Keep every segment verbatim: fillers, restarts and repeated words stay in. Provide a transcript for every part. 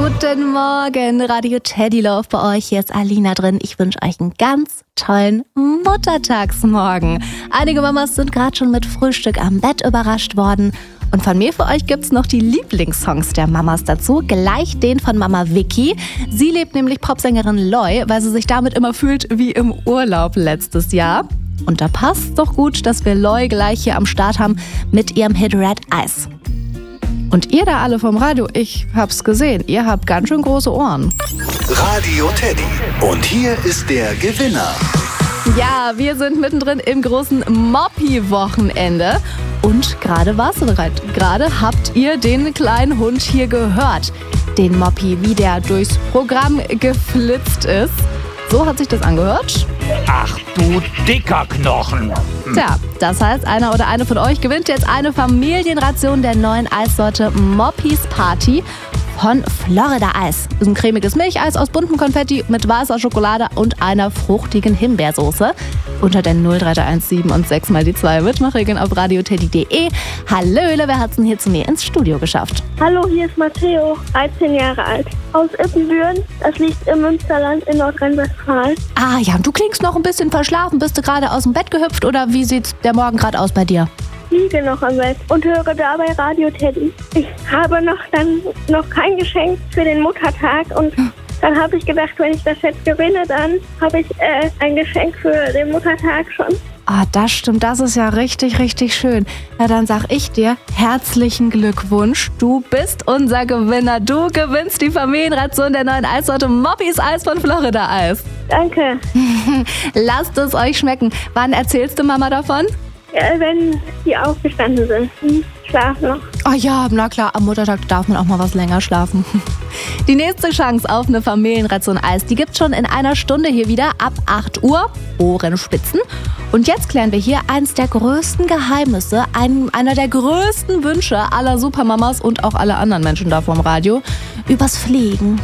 Guten Morgen, Radio Teddy Love bei euch. Hier ist Alina drin. Ich wünsche euch einen ganz tollen Muttertagsmorgen. Einige Mamas sind gerade schon mit Frühstück am Bett überrascht worden. Und von mir für euch gibt's noch die Lieblingssongs der Mamas dazu. Gleich den von Mama Vicky. Sie lebt nämlich Popsängerin Loi, weil sie sich damit immer fühlt wie im Urlaub letztes Jahr. Und da passt doch gut, dass wir Loi gleich hier am Start haben mit ihrem Hit Red Eyes. Und ihr da alle vom Radio, ich hab's gesehen, ihr habt ganz schön große Ohren. Radio Teddy. Und hier ist der Gewinner. Ja, wir sind mittendrin im großen Moppi-Wochenende. Und gerade war's soweit. Gerade habt ihr den kleinen Hund hier gehört. Den Moppi, wie der durchs Programm geflitzt ist. So hat sich das angehört. Ach du dicker Knochen. Tja, das heißt, einer oder eine von euch gewinnt jetzt eine Familienration der neuen Eissorte Moppis Party von Florida Eis. Das ist ein cremiges Milcheis aus buntem Konfetti mit weißer Schokolade und einer fruchtigen Himbeersoße. Unter der null drei drei eins sieben und sechs mal die zwei Mitmachregeln auf radioteddy punkt de. Hallöle, wer hat's denn hier zu mir ins Studio geschafft? Hallo, hier ist Matteo, dreizehn Jahre alt, aus Ippenbüren. Das liegt im Münsterland in Nordrhein-Westfalen. Ah ja, und du klingst noch ein bisschen verschlafen. Bist du gerade aus dem Bett gehüpft oder wie sieht der Morgen gerade aus bei dir? Ich liege noch am Bett und höre dabei Radio Teddy. Ich habe noch dann noch kein Geschenk für den Muttertag und dann habe ich gedacht, wenn ich das jetzt gewinne, dann habe ich äh, ein Geschenk für den Muttertag schon. Ah, das stimmt, das ist ja richtig, richtig schön. Na, dann sag ich dir herzlichen Glückwunsch. Du bist unser Gewinner. Du gewinnst die Familienration der neuen Eissorte Moppis Eis von Florida Eis. Danke. Lasst es euch schmecken. Wann erzählst du Mama davon? Ja, wenn die aufgestanden sind. Hm, schlafen noch. Oh ja, na klar, am Muttertag darf man auch mal was länger schlafen. Die nächste Chance auf eine Familienration Eis, die gibt's schon in einer Stunde hier wieder ab acht Uhr. Ohren spitzen. Und jetzt klären wir hier eins der größten Geheimnisse, ein, einer der größten Wünsche aller Supermamas und auch aller anderen Menschen da vom Radio, übers Fliegen.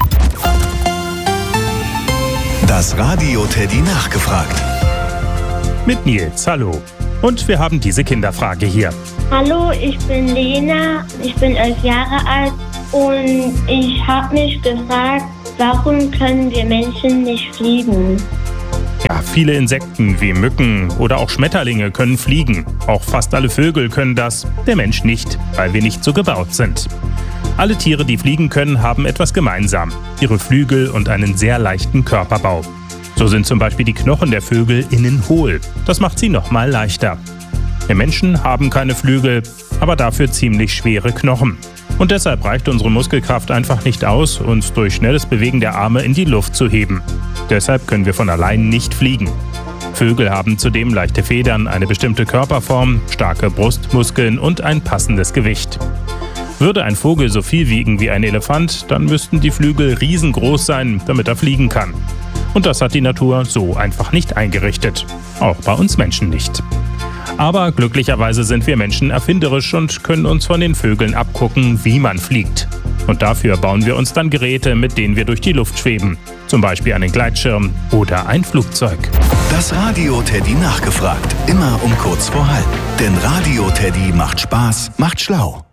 Das Radio Teddy nachgefragt. Mit Nils, hallo. Und wir haben diese Kinderfrage hier. Hallo, ich bin Lena, ich bin elf Jahre alt und ich habe mich gefragt, warum können wir Menschen nicht fliegen? Ja, viele Insekten wie Mücken oder auch Schmetterlinge können fliegen. Auch fast alle Vögel können das, der Mensch nicht, weil wir nicht so gebaut sind. Alle Tiere, die fliegen können, haben etwas gemeinsam: ihre Flügel und einen sehr leichten Körperbau. So sind zum Beispiel die Knochen der Vögel innen hohl. Das macht sie noch mal leichter. Wir Menschen haben keine Flügel, aber dafür ziemlich schwere Knochen. Und deshalb reicht unsere Muskelkraft einfach nicht aus, uns durch schnelles Bewegen der Arme in die Luft zu heben. Deshalb können wir von allein nicht fliegen. Vögel haben zudem leichte Federn, eine bestimmte Körperform, starke Brustmuskeln und ein passendes Gewicht. Würde ein Vogel so viel wiegen wie ein Elefant, dann müssten die Flügel riesengroß sein, damit er fliegen kann. Und das hat die Natur so einfach nicht eingerichtet. Auch bei uns Menschen nicht. Aber glücklicherweise sind wir Menschen erfinderisch und können uns von den Vögeln abgucken, wie man fliegt. Und dafür bauen wir uns dann Geräte, mit denen wir durch die Luft schweben. Zum Beispiel einen Gleitschirm oder ein Flugzeug. Das Radio Teddy nachgefragt. Immer um kurz vor halb. Denn Radio Teddy macht Spaß, macht schlau.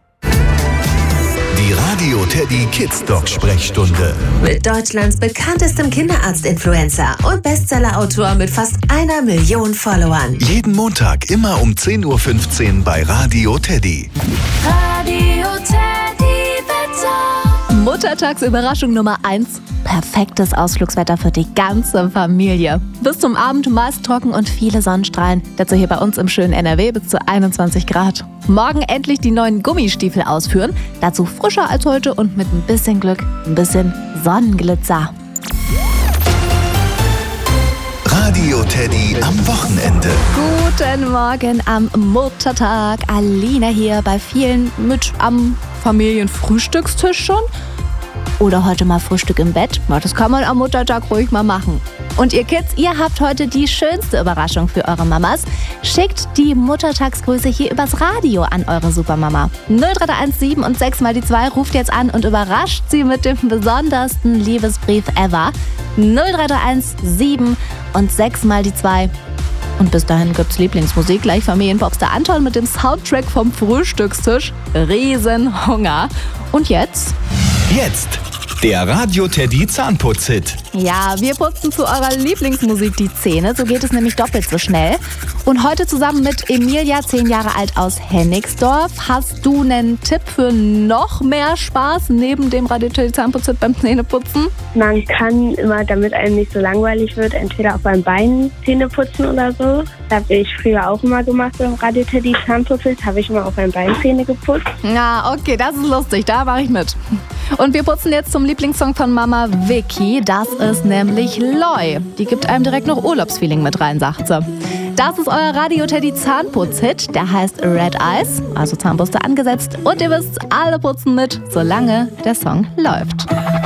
Die Radio Teddy Kids Dog Sprechstunde. Mit Deutschlands bekanntestem Kinderarzt-Influencer und Bestseller-Autor mit fast einer Million Followern. Jeden Montag immer um zehn Uhr fünfzehn bei Radio Teddy. Radio Teddy Wetter. Muttertagsüberraschung Nummer eins. Perfektes Ausflugswetter für die ganze Familie. Bis zum Abend meist trocken und viele Sonnenstrahlen. Dazu hier bei uns im schönen N R W bis zu einundzwanzig Grad. Morgen endlich die neuen Gummistiefel ausführen. Dazu frischer als heute und mit ein bisschen Glück ein bisschen Sonnenglitzer. Radio Teddy am Wochenende. Guten Morgen am Muttertag. Alina hier, bei vielen mit am Familienfrühstückstisch schon. Oder heute mal Frühstück im Bett. Ja, das kann man am Muttertag ruhig mal machen. Und ihr Kids, ihr habt heute die schönste Überraschung für eure Mamas. Schickt die Muttertagsgrüße hier übers Radio an eure Supermama. null drei drei eins sieben und sechs mal die zwei, ruft jetzt an und überrascht sie mit dem besondersten Liebesbrief ever. null drei drei eins sieben und sechs mal die zwei. Und bis dahin gibt's Lieblingsmusik, gleich Familienpopstar Anton mit dem Soundtrack vom Frühstückstisch. Riesenhunger. Und jetzt? Jetzt Der Radio Teddy Zahnputz-Hit. Ja, wir putzen zu eurer Lieblingsmusik die Zähne, so geht es nämlich doppelt so schnell. Und heute zusammen mit Emilia, zehn Jahre alt aus Hennigsdorf, hast du einen Tipp für noch mehr Spaß neben dem Radio Teddy Zahnputz-Hit beim Zähneputzen? Man kann immer, damit einem nicht so langweilig wird, entweder auf beim Bein Zähne putzen oder so. Das habe ich früher auch immer gemacht beim Radio Teddy Zahnputz-Hit, habe ich immer auf beim Bein Zähne geputzt. Ja, okay, das ist lustig, da mache ich mit. Und wir putzen jetzt zum Lieblingssong von Mama Vicky. Das ist nämlich Loi. Die gibt einem direkt noch Urlaubsfeeling mit rein, sagt sie. Das ist euer Radio Teddy Zahnputz-Hit. Der heißt Red Eyes, also Zahnbürste angesetzt. Und ihr wisst, alle putzen mit, solange der Song läuft.